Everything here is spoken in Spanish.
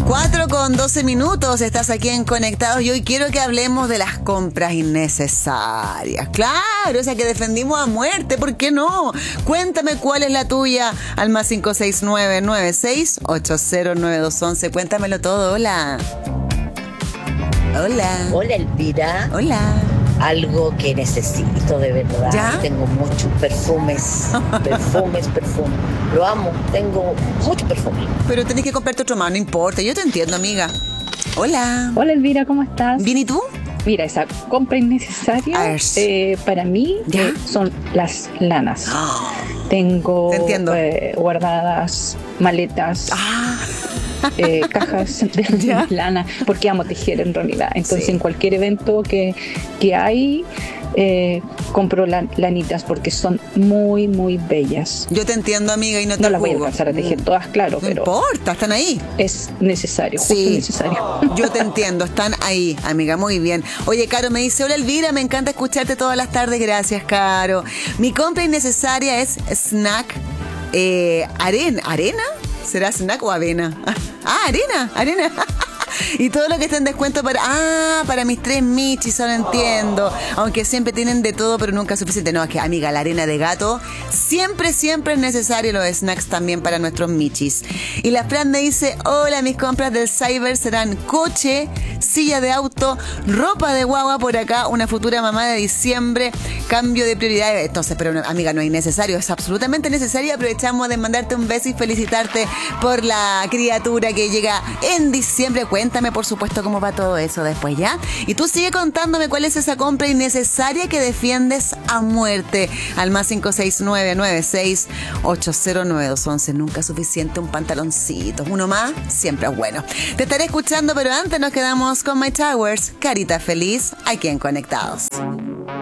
4:12, estás aquí en Conectados y hoy quiero que hablemos de las compras innecesarias. Claro, esa que defendimos a muerte, ¿por qué no? Cuéntame cuál es la tuya al más 569-96-809-211. Cuéntamelo todo, hola. Hola. Hola, Elvira. Hola. Algo que necesito de verdad. ¿Ya? Tengo muchos perfumes. Perfumes. Lo amo. Tengo mucho perfume. Pero tenés que comprarte otro más, no importa. Yo te entiendo, amiga. Hola. Hola Elvira, ¿cómo estás? ¿Bien y tú? Mira, esa compra innecesaria para mí son las lanas. Tengo Te entiendo. Guardadas maletas, cajas de lana, porque amo tejer en realidad. Entonces en cualquier evento que hay, compro lanitas porque son muy, muy bellas. Yo te entiendo, amiga, y no te No las voy a juzgo. alcanzar a tejer todas, claro, No pero importa, están ahí. es necesario, justo necesario. Yo te entiendo, están ahí, amiga, muy bien. Oye, Caro me dice, hola Elvira, me encanta escucharte todas las tardes, gracias, Caro. Mi compra innecesaria es snack, ¿arena? ¿Será snack o avena? Arena. Y todo lo que está en descuento para mis 3 michis, ahora entiendo. Aunque siempre tienen de todo, pero nunca es suficiente. No, es que, amiga, la arena de gato siempre es necesario, los snacks también para nuestros michis. Y la Fran me dice, hola, mis compras del Cyber serán coche, silla de auto, ropa de guagua por acá, una futura mamá de diciembre, cambio de prioridades. Entonces, pero amiga, no es necesario, es absolutamente necesario. Aprovechamos de mandarte un beso y felicitarte por la criatura que llega en diciembre. Cuéntame, por supuesto, cómo va todo eso después, ¿ya? Y tú sigue contándome cuál es esa compra innecesaria que defiendes a muerte. Al más 569-96-809-211. Nunca es suficiente un pantaloncito. Uno más siempre es bueno. Te estaré escuchando, pero antes nos quedamos con My Towers. Carita feliz, aquí en Conectados.